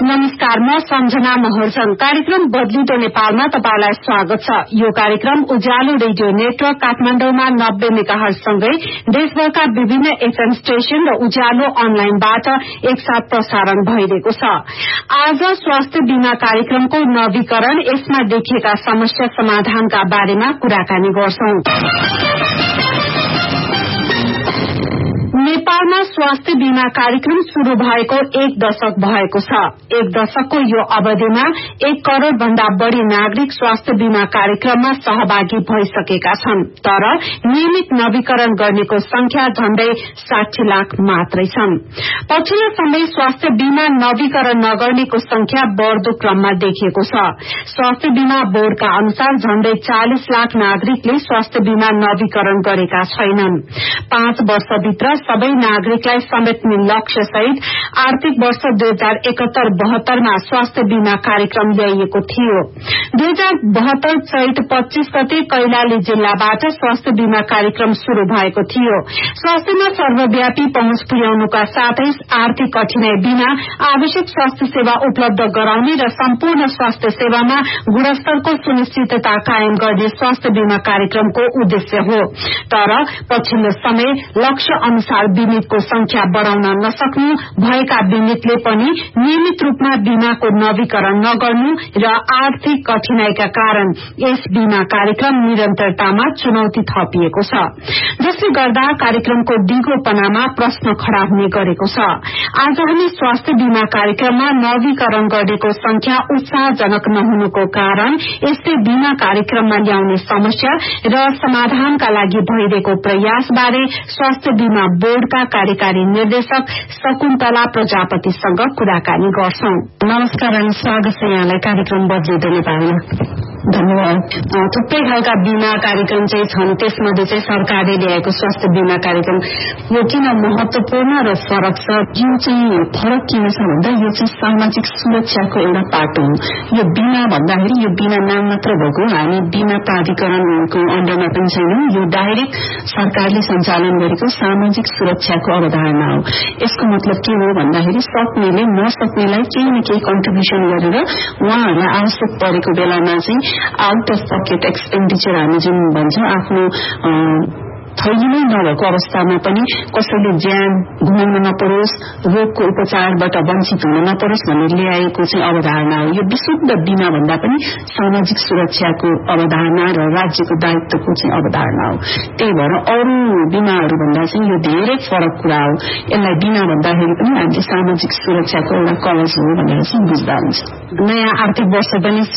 नमस्कार, म सम्झना महर्जन। कार्यक्रम बदलिदो नेपालमा तपाईलाई स्वागत छ। यो कार्यक्रम उज्यालो रेडियो नेटवर्क काठमाडौँमा 90 मेगाहर्ज सँगै देशभरका विभिन्न एफएम स्टेशन र उज्यालो अनलाइनबाट एकसाथ प्रसारण भइरहेको छ। आज स्वास्थ्य बीमा कार्यक्रमको नवीकरण, यसमा देखिएका समस्या समाधानका बारेमा कुराकानी गर्छौं। नेपालमा स्वास्थ्य बीमा कार्यक्रम शुरू भएको 1 दशक भएको छ। 1 दशकको यो अवधिमा 1 करोड़ भन्दा बढ़ी नागरिक स्वास्थ्य बीमा कार्यक्रममा सहभागी भइसकेका छन्। तर नियमित नवीकरण गर्नेको संख्या झण्डै 60 लाख मात्रै छन्। पछिल्लो समय स्वास्थ्य बीमा नवीकरण नगर्नेको संख्या बढ़दो क्रममा देखिएको छ। स्वास्थ्य बीमा बोर्डका अनुसार झण्डै 40 लाख नागरिकले स्वास्थ्य बीमा नवीकरण गरेका छैनन्। 5 वर्षभित्र सबै नागरिकलाई समेट्ने लक्ष्य सहित आर्थिक वर्ष 2071-72 मा स्वास्थ्य बीमा कार्यक्रम ल्याइएको थियो। 2072 चैत 25 गते कैलाली जिल्लाबाट स्वास्थ्य बीमा कार्यक्रम शुरू भएको थियो। स्वास्थ्यमा सर्वव्यापी पहुँच पुर्याउनुका साथै आर्थिक कठिनाई बिना आवश्यक स्वास्थ्य सेवा उपलब्ध गराउने र सम्पूर्ण स्वास्थ्य सेवामा गुणस्तरको सुनिश्चितता कायम गर्ने स्वास्थ्य बीमा कार्यक्रमको उद्देश्य हो। तर पछिल्लो समय लक्ष्य अनुसार बीमितको संख्या बढ़ाउन नसक्नु, भएका बीमितले पनि नियमित रूपमा बीमाको नवीकरण नगर्नु र आर्थिक कठिनाईका कारण यस बीमा कार्यक्रम निरन्तरतामा चुनौती थपिएको छ, जसले गर्दा कार्यक्रमको दिगोपनामा प्रश्न खड़ा हुने गरेको छ। आज हामी स्वास्थ्य बीमा कार्यक्रममा नवीकरण गर्नेको संख्या उत्साहजनक नहुनुको कारण, यसले बीमा कार्यक्रममा ल्याउने समस्या र समाधानका लागि भइरहेको प्रयास बारे स्वास्थ्य बीमा बोर्डका कार्यकारी निर्देशक शकुन्तला प्रजापतिसँग कुराकानी गर्छौं। नमस्कार अनि स्वागत छ यहाँलाई कार्यक्रम बदलिदो नेपालमा। धन्यवाद। थुप्रै खालका बीमा कार्यक्रम चाहिँ छन्, त्यसमध्ये चाहिँ सरकारले ल्याएको स्वास्थ्य बीमा कार्यक्रम यो किन महत्वपूर्ण र फरक छ? यो चाहिँ फरक किन छ भन्दा यो चाहिँ सामाजिक सुरक्षाको एउटा पाटो हो। यो बीमा भन्दाखेरि यो बीमा नाम मात्र भएको, हामी बीमा प्राधिकरणको अन्डरमा पनि छैनौं। यो डाइरेक्ट सरकारले सञ्चालन गरेको सामाजिक सुरक्षाको अवधारणा हो। यसको मतलब के हो भन्दाखेरि सक्नेले नसक्नेलाई केही न केही कन्ट्रिब्युसन गरेर उहाँहरूलाई आवश्यक परेको बेलामा चाहिँ आउट अफ पकेट एक्सपेन्डिचर हामी जुन भन्छौं, आफ्नो थैलीमै नभएको अवस्थामा पनि कसैले ज्यान गुमाउन नपरोस्, रोगको उपचारबाट वञ्चित हुन नपरोस् भनेर ल्याएको चाहिँ अवधारणा हो। यो विशुद्ध बीमा भन्दा पनि सामाजिक सुरक्षाको अवधारणा र राज्यको दायित्वको चाहिँ अवधारणा हो। त्यही भएर अरू बीमाहरू भन्दा चाहिँ यो धेरै फरक कुरा हो। यसलाई बीमा भन्दाखेरि पनि हामीले सामाजिक सुरक्षाको एउटा कवच हो भनेर चाहिँ बुझ्दा हुन्छ। नयाँ आर्थिक वर्ष पनि